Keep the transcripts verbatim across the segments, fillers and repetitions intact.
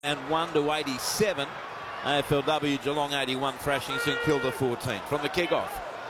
And one to eighty-seven. A F L W Geelong eighty-one thrashing St Kilda fourteen. From the kick-off,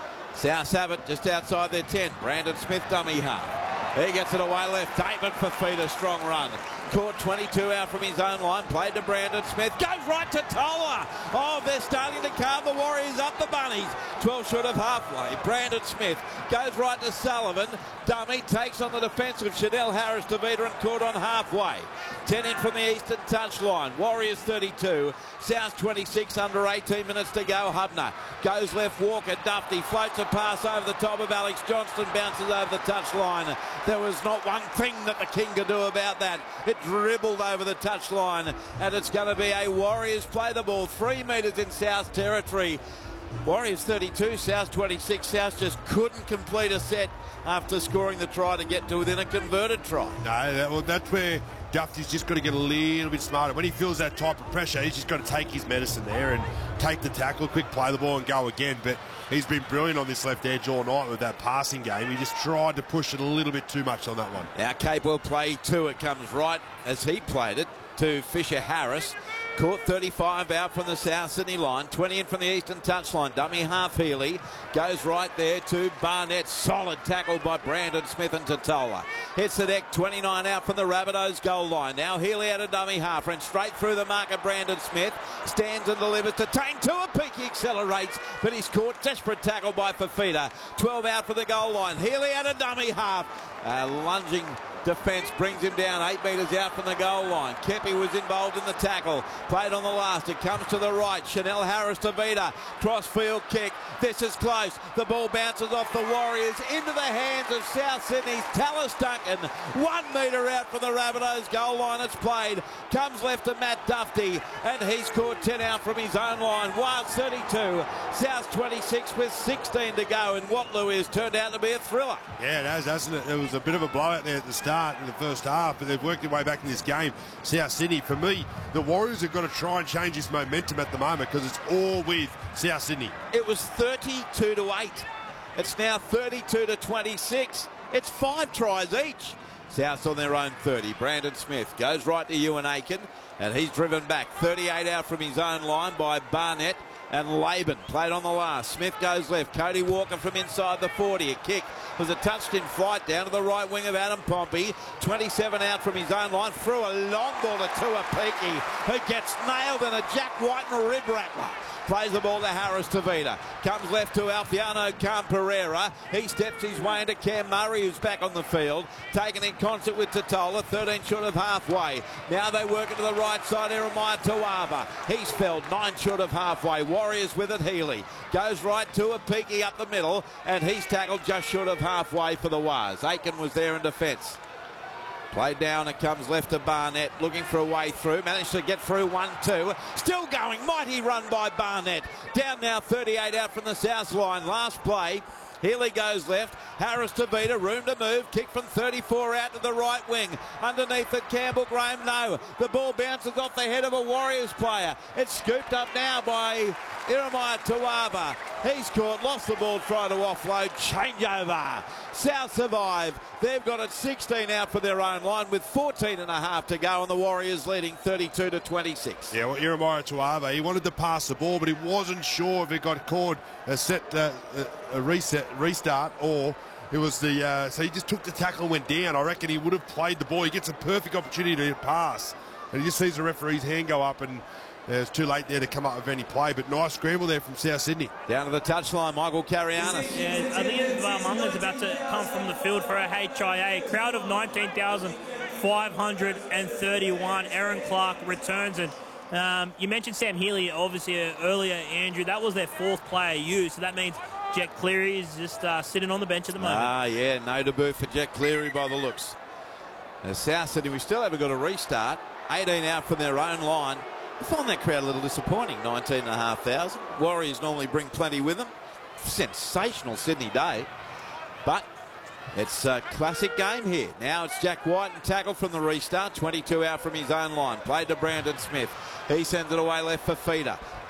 South have it just outside their ten. Brandon Smith dummy half. He gets it away left. David Fifita, strong run. Caught twenty-two out from his own line. Played to Brandon Smith. Goes right to Tola. Oh, they're starting to calm the Warriors up the bunnies. twelve short of halfway. Brandon Smith goes right to Sullivan. Dummy takes on the defence of Chanel Harris DeVita and caught on halfway. ten in from the eastern touchline. Warriors thirty-two. South twenty-six, under eighteen minutes to go. Hubner goes left. Walker. Dufty floats a pass over the top of Alex Johnston. Bounces over the touchline. There was not one thing that the King could do about that. It dribbled over the touchline, and it's going to be a Warriors play the ball three metres in South territory. Warriors thirty-two, South twenty-six. South just couldn't complete a set after scoring the try to get to within a converted try. No, that, well, that's where Dufty's just got to get a little bit smarter. When he feels that type of pressure, he's just got to take his medicine there and take the tackle, quick play the ball and go again. But he's been brilliant on this left edge all night with that passing game. He just tried to push it a little bit too much on that one. Now Capewell play two. It comes right as he played it to Fisher Harris. Caught thirty-five out from the South Sydney line. twenty in from the eastern touchline. Dummy half Healy. Goes right there to Barnett. Solid tackle by Brandon Smith and Totola. Hits the deck. twenty-nine out from the Rabbitohs goal line. Now Healy out of dummy half. Runs straight through the mark of Brandon Smith. Stands and delivers to Tane Tuapiki. Accelerates, but he's caught. Desperate tackle by Fifita. twelve out for the goal line. Healy out of dummy half. Uh, lunging defence brings him down eight metres out from the goal line. Kepi was involved in the tackle. Played on the last. It comes to the right. Chanel Harris DeVita. Cross-field kick. This is close. The ball bounces off the Warriors into the hands of South Sydney's Tallis Duncan. One metre out from the Rabbitohs goal line. It's played. Comes left to Matt Dufty, and he's caught ten out from his own line. Wild thirty-two. South twenty-six with sixteen to go, and Waterloo is turned out to be a thriller. Yeah, it has, hasn't it? It was a bit of a blowout there at the start in the first half, but they've worked their way back in this game. South Sydney, for me, the Warriors have got to try and change this momentum at the moment because it's all with South Sydney. It was thirty-two to eight. It's now thirty-two to twenty-six. It's five tries each. South's on their own thirty. Brandon Smith goes right to Ewan Aiken, and he's driven back. thirty-eight out from his own line by Barnett. And Laban played on the last. Smith goes left. Cody Walker from inside the forty. A kick was a touched in flight down to the right wing of Adam Pompey. twenty-seven out from his own line. Threw a long ball to Tuapiki, who gets nailed in a Jack Whiten rib rattler. Plays the ball to Harris DeVita. Comes left to Alfiano Khan Pereira. He steps his way into Cam Murray, who's back on the field. Taken in concert with Totola. thirteen short of halfway. Now they work it to the right side. Jeremiah Tuava. He's felled nine short of halfway. Warriors with it. Healy goes right to a Peaky up the middle, and he's tackled just short of halfway for the Wars. Aiken was there in defence. Played down, it comes left to Barnett, looking for a way through. Managed to get through one two. Still going, mighty run by Barnett. Down now, thirty-eight out from the South line. Last play. Healy goes left. Harris DeVita, room to move. Kick from thirty-four out to the right wing. Underneath it, Campbell Graham, no. The ball bounces off the head of a Warriors player. It's scooped up now by Jeremiah Tuava. He's caught, lost the ball, trying to offload. Changeover. South survive. They've got it sixteen out for their own line with fourteen and a half to go, and the Warriors leading thirty-two to twenty-six. Yeah, well, Jeremiah Tuava, he wanted to pass the ball, but he wasn't sure if it got caught a set, uh, a reset, restart, or it was the, uh, so he just took the tackle and went down. I reckon he would have played the ball. He gets a perfect opportunity to pass, and he just sees the referee's hand go up, and uh, it's too late there to come up with any play, but nice scramble there from South Sydney. Down to the touchline, Michael Carianis. Yeah, I think Munga's about to come from the field for a H I A. Crowd of nineteen thousand five hundred thirty-one. Aaron Clark returns, and um, you mentioned Sam Healy, obviously uh, earlier, Andrew. That was their fourth player used, so that means Jet Cleary is just uh, sitting on the bench at the moment. Ah, yeah, no debut for Jet Cleary by the looks. Now, South Sydney, we still haven't got a restart. eighteen out from their own line. I find that crowd a little disappointing, nineteen and a half thousand. Warriors normally bring plenty with them. Sensational Sydney day. But it's a classic game here. Now it's Jack White and tackle from the restart. twenty-two out from his own line. Played to Brandon Smith. He sends it away left for Feeder.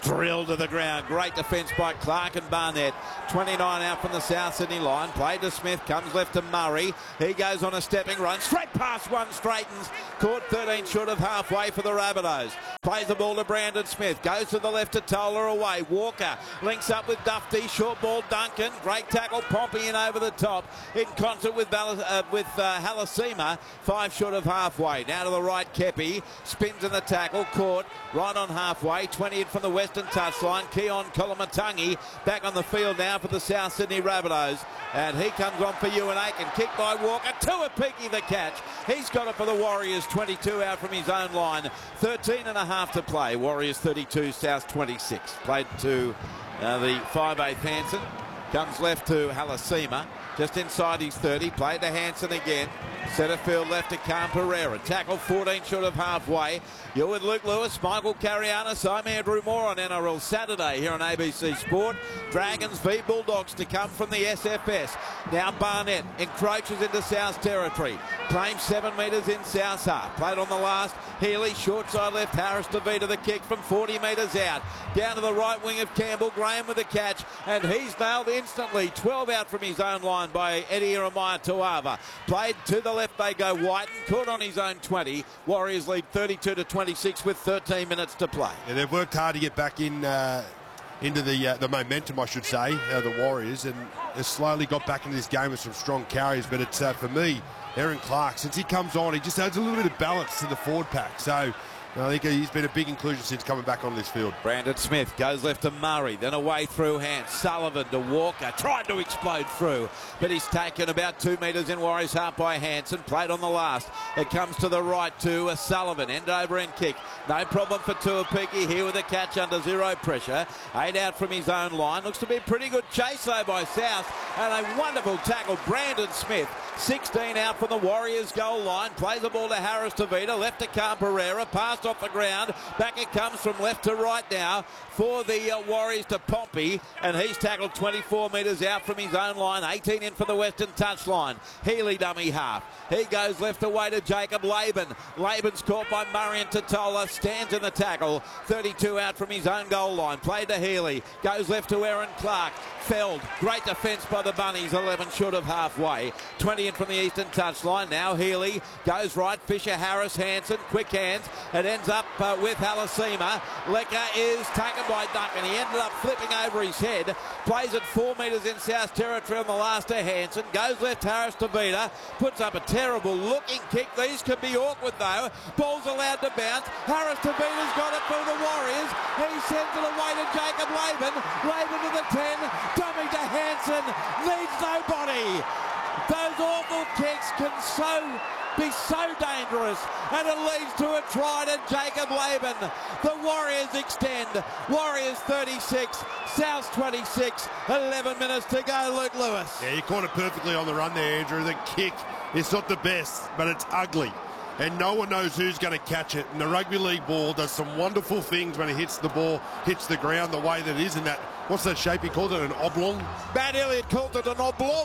drilled to the ground. Great defence by Clark and Barnett. twenty-nine out from the South Sydney line. Played to Smith. Comes left to Murray. He goes on a stepping run. Straight past one. Straightens. Caught thirteen short of halfway for the Rabbitohs. Plays the ball to Brandon Smith. Goes to the left to Toller away. Walker links up with Dufty. Short ball Duncan. Great tackle. Pompey in over the top. In concert with, Bal uh, with uh, Halasima. Five short of halfway. Now to the right. Kepi. Spins in the tackle. Caught right on halfway. twenty in from the western touchline. Keon Kolomatangi back on the field now for the South Sydney Rabbitohs. And he comes on for Ewan Aiken. Kicked by Walker. Tuapiki the catch. He's got it for the Warriors. twenty-two out from his own line. thirteen and a half to play. Warriors thirty-two, South twenty-six. Played to uh, the five eighth Hansen. Comes left to Halasima. Just inside his thirty. Played to Hansen again. Centre field left to Khan Pereira. Tackle fourteen short of halfway. You're with Luke Lewis, Michael Carianis. I'm Andrew Moore on N R L Saturday here on A B C Sport. Dragons v Bulldogs to come from the S F S. Now Barnett encroaches into South territory. Claims seven metres in South half. Played on the last. Healy, short side left. Harris DeVita the kick from forty metres out. Down to the right wing of Campbell. Graham with the catch. And he's nailed instantly. twelve out from his own line by Eddie Jeremiah Tuava. Played to the left they go. Whiten caught on his own twenty. Warriors lead thirty-two to twenty-six with thirteen minutes to play. Yeah, they've worked hard to get back in uh, into the uh, the momentum, I should say, uh, the Warriors, and has slowly got back into this game with some strong carries. But it's uh, for me, Aaron Clark, since he comes on, he just adds a little bit of balance to the forward pack. So I think he's been a big inclusion since coming back on this field. Brandon Smith goes left to Murray, then away through hands. Sullivan to Walker, tried to explode through, but he's taken about two metres in Warriors half by Hansen. Played on the last. It comes to the right to uh, Sullivan. End over and kick. No problem for Tuapiki here with a catch under zero pressure. Eight out from his own line. Looks to be a pretty good chase though by South. And a wonderful tackle. Brandon Smith. sixteen out from the Warriors goal line. Plays the ball to Harris DeVita. Left to Khan Pereira. Passed off the ground. Back it comes from left to right now for the uh, Warriors to Pompey. And he's tackled twenty-four metres out from his own line. eighteen in for the western touchline. Healy dummy half. He goes left away to Jacob Laban. Laban's caught by Murray and Totola. Stands in the tackle. thirty-two out from his own goal line. Played to Healy. Goes left to Aaron Clark. Felled. Great defence by the Bunnies. eleven short of halfway. twenty in from the eastern touchline. Now Healy goes right. Fisher, Harris, Hansen. Quick hands. It ends up uh, with Halasima. Lecker is taken by Duncan. He ended up flipping over his head. Plays at four metres in South territory on the last to Hansen. Goes left Harris DeVita. Puts up a terrible looking kick. These could be awkward though. Ball's allowed to bounce. Harris DeVita's got it for the Warriors. He sends it away to Jacob Laban. Laban to the ten. Dummy to Hansen. Needs nobody. Those awful kicks can so be so dangerous, and it leads to a try to Jacob Laban. The Warriors extend. Warriors thirty-six, South twenty-six, eleven minutes to go. Luke Lewis. Yeah, you caught it perfectly on the run there, Andrew. The kick is not the best, but it's ugly. And no one knows who's going to catch it. And the rugby league ball does some wonderful things when it hits the ball, hits the ground the way that it is in that, what's that shape he called it, an oblong? Matt Elliott called it an oblong.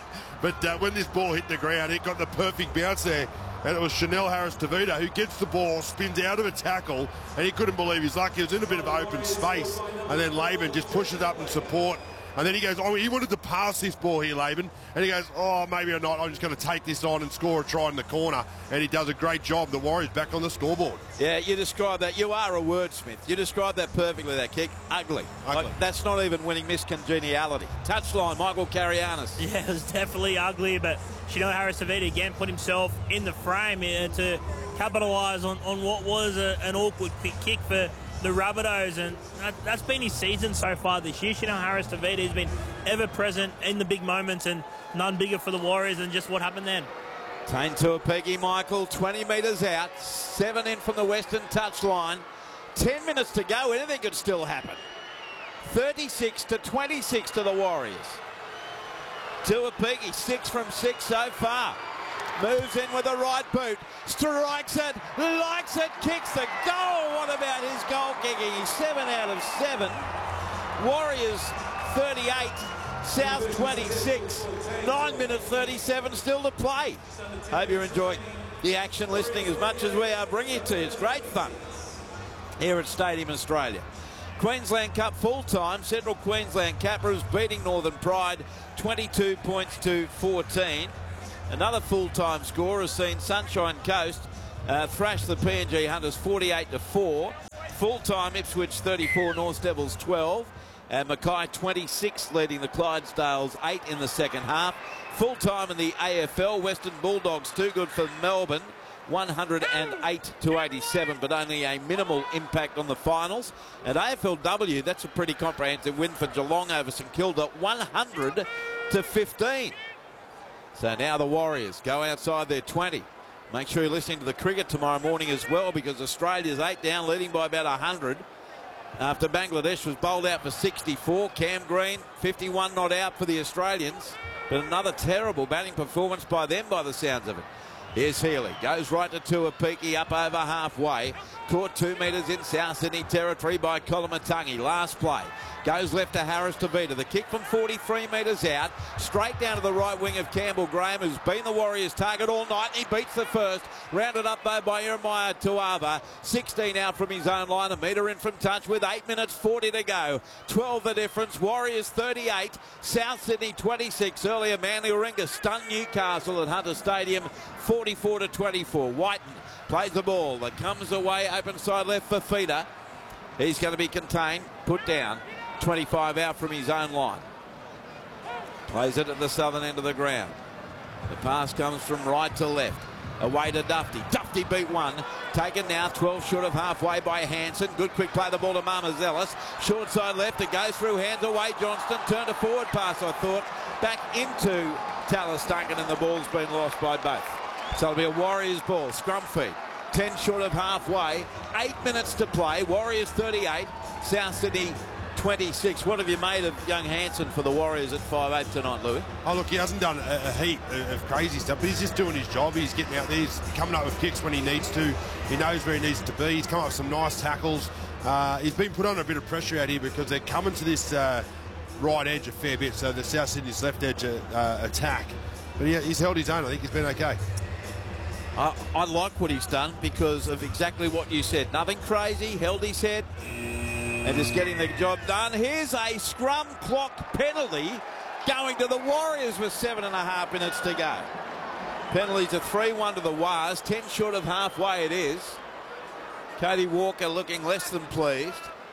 But uh, when this ball hit the ground, it got the perfect bounce there. And it was Chanel Harris DeVita who gets the ball, spins out of a tackle, and he couldn't believe his luck. He was in a bit of open space. And then Laban just pushes up in support. And then he goes, oh, he wanted to pass this ball here, Laban. And he goes, oh, maybe or not. I'm just going to take this on and score a try in the corner. And he does a great job. The Warriors back on the scoreboard. Yeah, you describe that. You are a wordsmith. You describe that perfectly, that kick. Ugly. Ugly. Like, that's not even winning Miss Congeniality. Touchline, Michael Carianis. Yeah, it was definitely ugly, but Chanel Harris DeVita again put himself in the frame uh, to capitalise on, on what was a, an awkward quick kick for the Rabbitohs, and that, that's been his season so far this year. Chanel Harris DeVita has been ever present in the big moments, and none bigger for the Warriors than just what happened then. Tane Tuapiki, Michael, twenty metres out, seven in from the western touchline. ten minutes to go, anything could still happen. thirty-six to twenty-six to the Warriors. Tuapiki, six from six so far. Moves in with the right boot, strikes it, likes it, kicks the goal. What about his goal kicking? He's seven out of seven. Warriors thirty-eight, South twenty-six, nine minutes thirty-seven still to play. Hope you're enjoying the action listening as much as we are bringing it to you. It's great fun here at Stadium Australia. Queensland Cup full-time. Central Queensland Capras beating Northern Pride twenty-two points to fourteen. Another full-time score has seen Sunshine Coast uh, thrash the P N G Hunters forty-eight to four. Full-time Ipswich thirty-four, North Devils twelve. And Mackay twenty-six leading the Clydesdales eight in the second half. Full-time in the A F L, Western Bulldogs too good for Melbourne, one hundred eight to eighty-seven, but only a minimal impact on the finals. At A F L W, that's a pretty comprehensive win for Geelong over St Kilda, one hundred to fifteen. So now the Warriors go outside their twenty. Make sure you're listening to the cricket tomorrow morning as well, because Australia's eight down, leading by about one hundred. After Bangladesh was bowled out for sixty-four. Cam Green, fifty-one not out for the Australians. But another terrible batting performance by them by the sounds of it. Here's Healy, goes right to Tuapiki, up over halfway. Caught two metres in South Sydney territory by Kolomatangi. Last play. Goes left to Harris Tavita. The kick from forty-three metres out. Straight down to the right wing of Campbell Graham, who's been the Warriors' target all night. He beats the first. Rounded up though by Jeremiah Tuava. sixteen out from his own line. A metre in from touch with eight minutes forty to go. twelve the difference. Warriors thirty-eight. South Sydney twenty-six. Earlier Manly Warringah stunned Newcastle at Hunter Stadium forty-four to twenty-four. Whiten plays the ball. That comes away. Open side left for Feeder. He's going to be contained. Put down. twenty-five out from his own line. Plays it at the southern end of the ground. The pass comes from right to left. Away to Dufty. Dufty beat one. Taken now twelve short of halfway by Hanson. Good quick play the ball to Marmazelis. Short side left. It goes through hands away. Johnston turned a forward pass, I thought. Back into Tallis Duncan, and the ball's been lost by both. So it'll be a Warriors ball. Scrum feed. ten short of halfway. Eight minutes to play. Warriors thirty-eight. South Sydney twenty-six. What have you made of young Hanson for the Warriors at five eight tonight, Louis? Oh, look, he hasn't done a, a heap of crazy stuff, but he's just doing his job. He's getting out there. He's coming up with kicks when he needs to. He knows where he needs to be. He's come up with some nice tackles. Uh, he's been put on a bit of pressure out here because they're coming to this uh, right edge a fair bit, so the South Sydney's left edge uh, attack. But he, he's held his own. I think he's been okay. I, I like what he's done because of exactly what you said. Nothing crazy, held his head, and just getting the job done. Here's a scrum clock penalty going to the Warriors with seven and a half minutes to go. Penalties are three one to the Wars. ten short of halfway it is. Cody Walker looking less than pleased.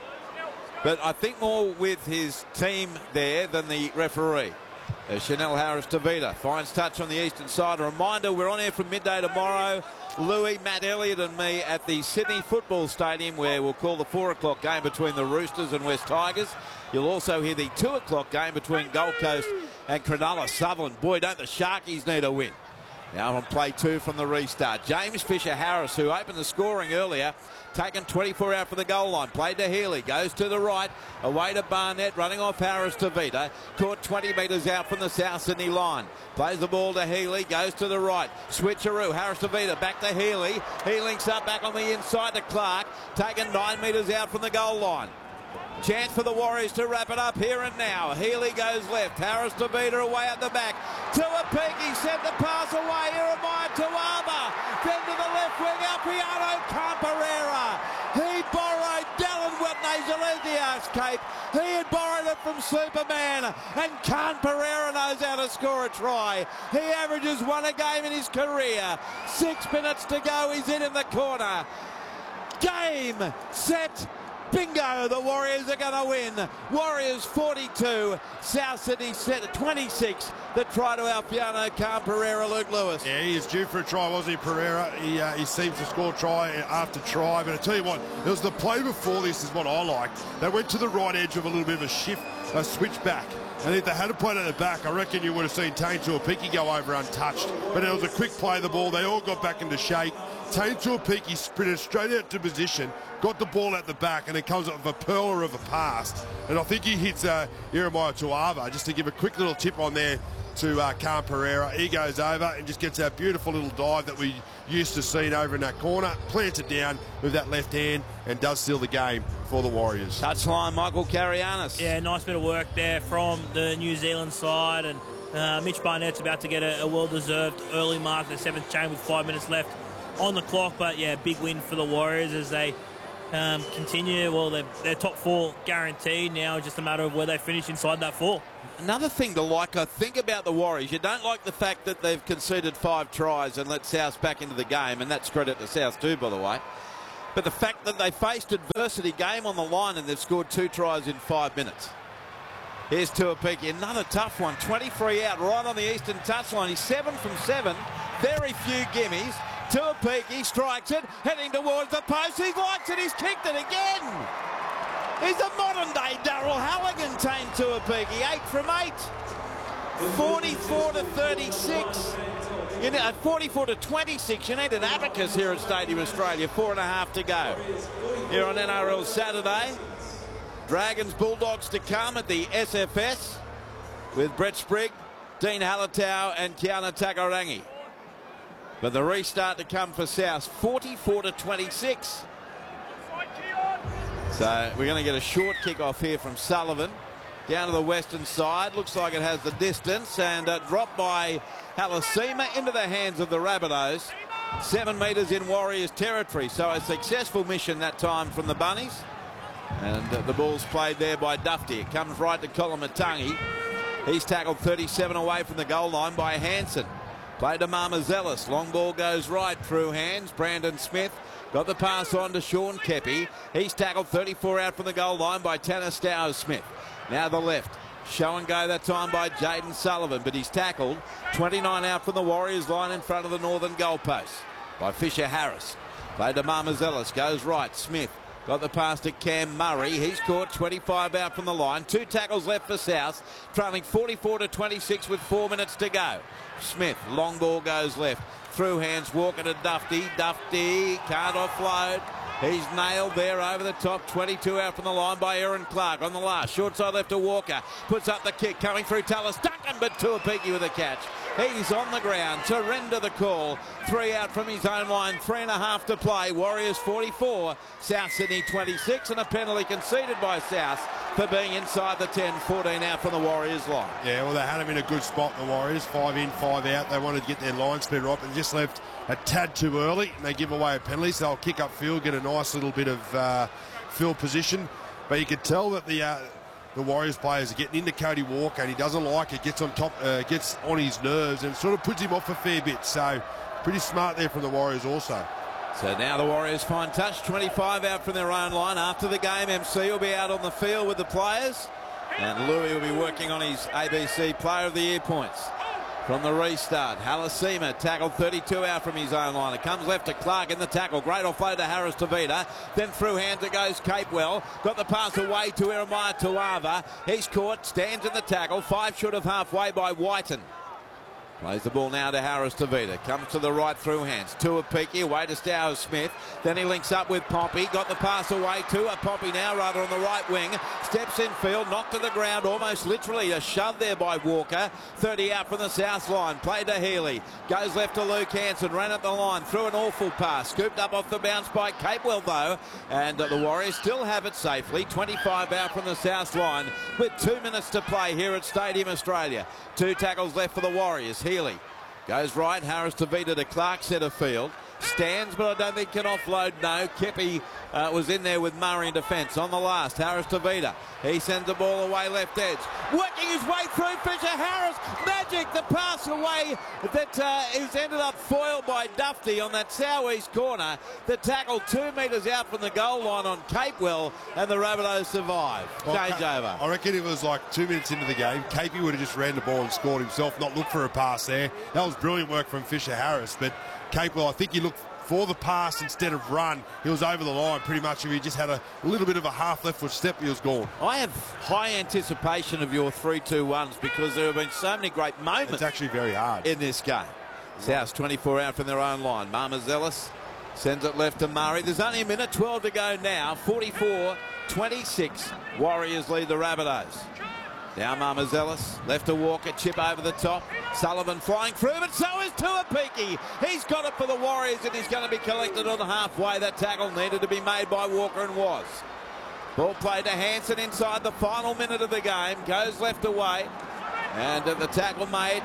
But I think more with his team there than the referee. Uh, Chanel Harris Tavita finds touch on the eastern side. A reminder, we're on air from midday tomorrow. Louis, Matt Elliott and me at the Sydney Football Stadium, where we'll call the four o'clock game between the Roosters and West Tigers. You'll also hear the two o'clock game between Gold Coast and Cronulla Sutherland. Boy, don't the Sharkies need a win. Now on play two from the restart. James Fisher-Harris, who opened the scoring earlier, taken twenty-four out for the goal line. Played to Healy, goes to the right, away to Barnett, running off Harris to Vita. Caught twenty metres out from the South Sydney line. Plays the ball to Healy, goes to the right. Switcheroo, Harris to Vita, back to Healy. He links up back on the inside to Clark. Taken nine metres out from the goal line. Chance for the Warriors to wrap it up here and now. Healy goes left. Harris to Vita away at the back. Tuapiki sent the pass away. Jeremiah Tuava. Then to the left wing. Alpiano Camperera. He borrowed Dallin Watney-Zalesiak's cape. He had borrowed it from Superman. And Camperera knows how to score a try. He averages one a game in his career. Six minutes to go. He's in in the corner. Game, set, bingo, the Warriors are going to win. Warriors forty-two, South Sydney set at twenty-six. The try to Alpiano Camperera, Luke Lewis. Yeah, he is due for a try, wasn't he, Pereira? He, uh, he seems to score try after try. But I tell you what, it was the play before this is what I liked. They went to the right edge of a little bit of a shift, a switch back. And if they had a play at the back, I reckon you would have seen Tane Tuapiki go over untouched. But it was a quick play of the ball. They all got back into shape. Tane Tuapiki sprinted straight out to position, got the ball at the back, and it comes up with a pearler of a pass. And I think he hits uh, Jeremiah Tuava, just to give a quick little tip on there to uh, Camperera. He goes over and just gets that beautiful little dive that we used to see over in that corner, plants it down with that left hand, and does seal the game for the Warriors. Touchline, Michael Carianis. Yeah, nice bit of work there from the New Zealand side, and uh, Mitch Barnett's about to get a, a well-deserved early mark, the seventh chain with five minutes left on the clock. But yeah, big win for the Warriors as they um, continue. Well, they're, they're top four guaranteed now. Just a matter of where they finish inside that four. Another thing to like, I think, about the Warriors, you don't like the fact that they've conceded five tries and let South back into the game, and that's credit to South too, by the way. But the fact that they faced adversity, game on the line, and they've scored two tries in five minutes. Here's Tuapiki, another tough one, twenty-three out, right on the eastern touchline. He's seven from seven, very few gimmies. Tuapiki strikes it, heading towards the post. He likes it, he's kicked it again. He's a modern-day Daryl Halligan, Tane Tuapiki, eight from eight. forty-four to thirty-six. You know, forty-four to twenty-six. You need an abacus here at Stadium Australia. Four and a half to go. Here on N R L Saturday. Dragons Bulldogs to come at the S F S with Brett Sprigg, Dean Halatau and Kiana Takarangi. But the restart to come for South, forty-four to twenty-six. So we're going to get a short kick off here from Sullivan. Down to the western side. Looks like it has the distance. And uh, dropped by Halasima into the hands of the Rabbitohs. Seven metres in Warriors territory. So a successful mission that time from the Bunnies. And uh, the ball's played there by Dufty. It comes right to Kolomatangi. He's tackled thirty-seven away from the goal line by Hansen. Played to Marmazelis. Long ball goes right through hands. Brandon Smith got the pass on to Sean Kepi. He's tackled thirty-four out from the goal line by Tanner Stowers-Smith. Now the left. Show and go that time by Jaden Sullivan, but he's tackled twenty-nine out from the Warriors line in front of the northern goalpost by Fisher Harris. Played to Marmazelis. Goes right. Smith got the pass to Cam Murray. He's caught twenty-five out from the line. Two tackles left for South, trailing forty-four to twenty-six with four minutes to go. Smith, long ball goes left. Through hands, Walker to Dufty. Dufty can't offload. He's nailed there over the top. twenty-two out from the line by Aaron Clark on the last. Short side left to Walker. Puts up the kick coming through Tallis Duncan, but Tuapiki with a catch. He's on the ground. Surrender the call. Three out from his own line. Three and a half to play. Warriors forty-four. South Sydney twenty-six. And a penalty conceded by South for being inside the ten. fourteen out from the Warriors line. Yeah, well, they had him in a good spot, the Warriors. Five in, five out. They wanted to get their line speed right, but just left a tad too early. And they give away a penalty, so they'll kick up field, get a nice little bit of uh, field position. But you could tell that the... Uh, The Warriors players are getting into Cody Walker, and he doesn't like it. Gets on top, uh, gets on his nerves, and sort of puts him off a fair bit. So, pretty smart there from the Warriors also. So now the Warriors find touch. twenty-five out from their own line. After the game, M C will be out on the field with the players, and Louis will be working on his A B C Player of the Year points. From the restart, Halasima tackled thirty-two out from his own line. It comes left to Clark in the tackle. Great offload to Harris Tavita. Then through hands it goes Capewell. Got the pass away to Eremiah Tuava. He's caught, stands in the tackle. Five short of halfway by Whiten. Plays the ball now to Harris Tavita. Comes to the right through hands. Tuapiki away to Stowers Smith. Then he links up with Pompey. Got the pass away to a Pompey now rather on the right wing. Steps in field. Knocked to the ground. Almost literally a shove there by Walker. thirty out from the south line. Played to Healy. Goes left to Luke Hanson. Ran at the line. Threw an awful pass. Scooped up off the bounce by Capewell though. And uh, the Warriors still have it safely. twenty-five out from the south line with two minutes to play here at Stadium Australia. Two tackles left for the Warriors. Healy goes right. Harris Tavita to Clark centre field. Stands, but I don't think can offload. No. Kepi uh, was in there with Murray in defence. On the last, Harris Tavita. He sends the ball away left edge. Working his way through Fisher Harris. Magic, the pass away that uh, is ended up foiled by Dufty on that southeast corner. The tackle two metres out from the goal line on Capewell, and the Rabbitohs survive. Well, Change over. I reckon it was like two minutes into the game. Capey would have just ran the ball and scored himself, not looked for a pass there. That was brilliant work from Fisher Harris, but Capewell, I think he looked for the pass instead of run. He was over the line pretty much. If he just had a little bit of a half left foot step, he was gone. I have high anticipation of your three two ones because there have been so many great moments. It's actually very hard in this game. South twenty-four out from their own line. Marmazelis sends it left to Murray. There's only a minute twelve to go now. forty-four twenty-six. Warriors lead the Rabbitohs. Now Marmazelis, left to Walker, chip over the top. Sullivan flying through, but so is Tuapiki. He's got it for the Warriors, and he's going to be collected on the halfway. That tackle needed to be made by Walker and was. Ball played to Hansen inside the final minute of the game. Goes left away, and the tackle made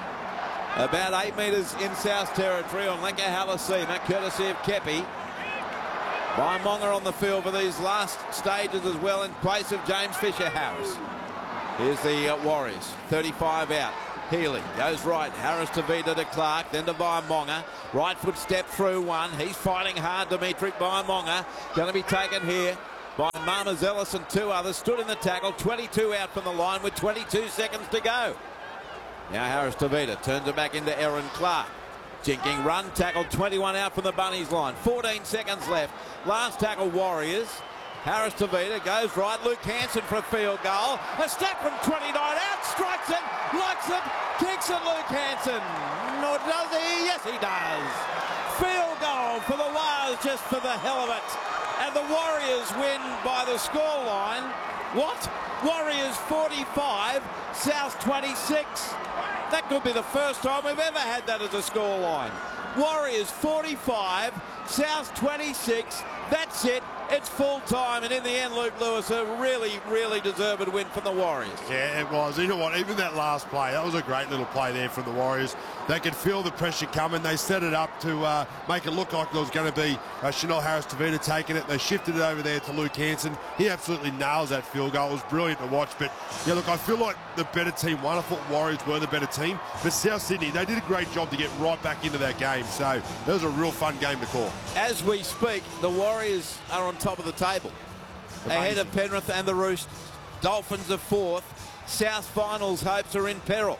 about eight metres in South territory on Lenka Halasima, courtesy of Kepi. Baimonga on the field for these last stages as well in place of James Fisher-Harris. Here's the uh, Warriors. thirty-five out. Healy goes right. Harris to Vida to Clark, then to Baimonga. Right foot step through one. He's fighting hard, Dimitri Baimonga. Going to be taken here by Marmaz Ellis and two others. Stood in the tackle. twenty-two out from the line with twenty-two seconds to go. Now Harris to Vida. Turns it back into Aaron Clark. Jinking run. Tackle. twenty-one out from the Bunnies line. fourteen seconds left. Last tackle Warriors. Harris to Vida, goes right, Luke Hanson for a field goal. A step from twenty-nine out, strikes it, likes it, kicks it, Luke Hanson. Nor does he? Yes, he does. Field goal for the Wales just for the hell of it. And the Warriors win by the scoreline. What? Warriors forty-five, South twenty-six. That could be the first time we've ever had that as a scoreline. Warriors forty-five, South twenty-six. That's it. It's full time, and in the end, Luke Lewis, a really, really deserved win from the Warriors. Yeah, it was. You know what? Even that last play, that was a great little play there from the Warriors. They could feel the pressure coming. They set it up to uh, make it look like there was going to be uh, Chanel Harris-Tavita taking it. They shifted it over there to Luke Hanson. He absolutely nails that field goal. It was brilliant to watch. But, yeah, look, I feel like the better team won. I thought Warriors were the better team. But South Sydney, they did a great job to get right back into that game. So that was a real fun game to call. As we speak, the Warriors are on top of the table. Amazing. Ahead of Penrith and the Roosters. Dolphins are fourth. South finals hopes are in peril.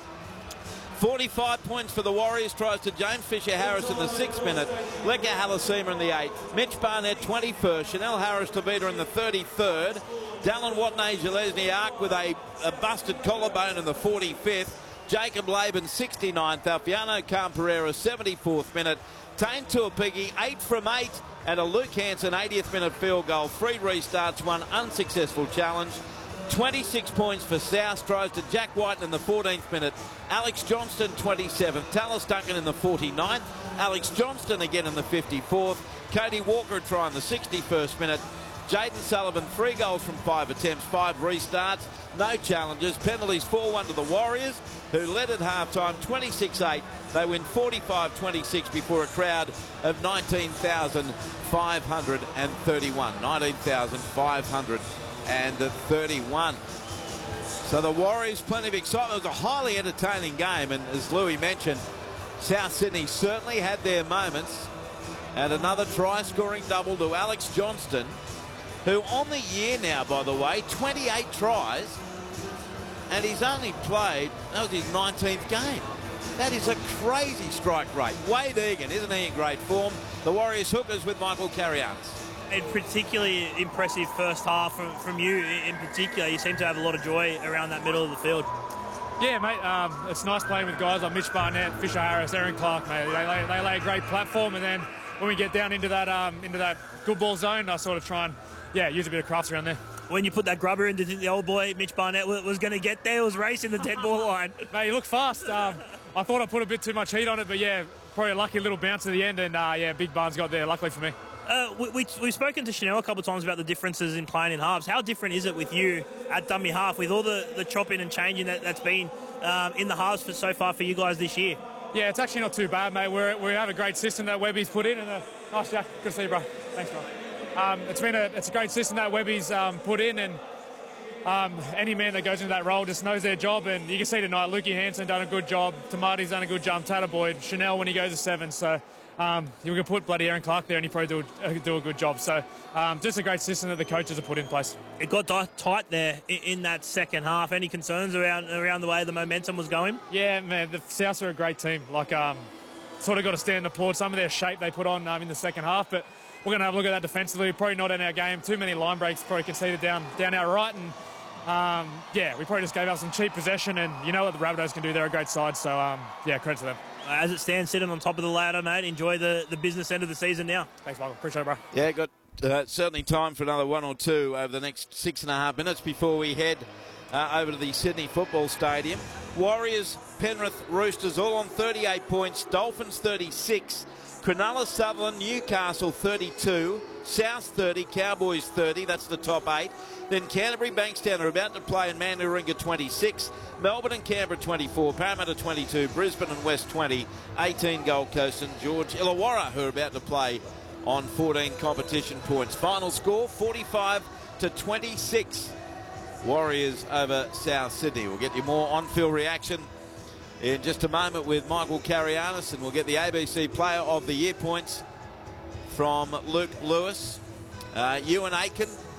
forty-five points for the Warriors, tries to James Fisher-Harris in the sixth minute. Leka Halasima in the eighth. Mitch Barnett twenty-first. Chanel Harris-Tavita in the thirty-third. Dallin Watney-Zelezniak with a, a busted collarbone in the forty-fifth. Jacob Laban sixty-ninth. Alfiano Camperera seventy-fourth minute. Tane Tuapigi eight from eight. And a Luke Hanson eightieth minute field goal. Three restarts, one unsuccessful challenge. twenty-six points for South. Tries to Jack White in the fourteenth minute. Alex Johnston twenty-seventh. Tallis Duncan in the forty-ninth. Alex Johnston again in the fifty-fourth. Cody Walker a try in the sixty-first minute. Jayden Sullivan three goals from five attempts, five restarts, no challenges. Penalties four one to the Warriors, who led at half-time twenty-six eight. They win forty-five twenty-six before a crowd of nineteen thousand five hundred thirty-one. nineteen thousand five hundred thirty-one. So the Warriors, plenty of excitement. It was a highly entertaining game, and as Louis mentioned, South Sydney certainly had their moments. And another try-scoring double to Alex Johnston, who on the year now, by the way, twenty-eight tries, and he's only played, that was his nineteenth game. That is a crazy strike rate. Wade Egan, isn't he in great form? The Warriors hookers with Michael Carians. A particularly impressive first half from, from you in particular. You seem to have a lot of joy around that middle of the field. Yeah, mate, um, it's nice playing with guys like Mitch Barnett, Fisher Harris, Aaron Clark, mate. They lay, they lay a great platform, and then when we get down into that um, into that good ball zone, I sort of try and, yeah, use a bit of crafts around there. When you put that grubber in, did you think the old boy, Mitch Barnett, was going to get there? It was racing the dead ball line. Mate, he looked fast. Um, I thought I put a bit too much heat on it, but, yeah, probably a lucky little bounce at the end, and, uh, yeah, Big Barnes got there, luckily for me. Uh, we, we, we've spoken to Chanel a couple of times about the differences in playing in halves. How different is it with you at dummy half, with all the, the chopping and changing that, that's been um, in the halves for so far for you guys this year? Yeah, it's actually not too bad, mate. We're, we have a great system that Webby's put in. And uh, nice, Jack. Good to see you, bro. Thanks, bro. Um, it's been a it's a great system that Webby's um, put in, and um, any man that goes into that role just knows their job. And you can see tonight, Lukey Hanson done a good job. Tamati's done a good job. Tatter Boyd, Chanel when he goes to seven. So um, you can put bloody Aaron Clark there, and he probably do a, do a good job. So um, just a great system that the coaches have put in place. It got tight there in, in that second half. Any concerns around around the way the momentum was going? Yeah, man, the Souths are a great team. Like, um, sort of got to stand and applaud some of their shape they put on um, in the second half, but we're going to have a look at that defensively. Probably not in our game. Too many line breaks probably conceded down down our right, and um, yeah, we probably just gave up some cheap possession, and you know what the Rabbitohs can do. They're a great side, so um, yeah, credit to them. As it stands, sitting on top of the ladder, mate, enjoy the, the business end of the season now. Thanks, Michael. Appreciate it, bro. Yeah, got uh, certainly time for another one or two over the next six and a half minutes before we head uh, over to the Sydney Football Stadium. Warriors, Penrith, Roosters all on thirty-eight points. Dolphins thirty-six. Cronulla, Sutherland, Newcastle thirty-two, South thirty, Cowboys thirty, that's the top eight. Then Canterbury, Bankstown are about to play, and Manuringa twenty-six, Melbourne and Canberra twenty-four, Parramatta twenty-two, Brisbane and West twenty, eighteen Gold Coast and George Illawarra, who are about to play on fourteen competition points. Final score forty-five to twenty-six. Warriors over South Sydney. We'll get you more on-field reaction in just a moment with Michael Carianis, and we'll get the A B C Player of the Year points from Luke Lewis. Uh, Ewan Aiken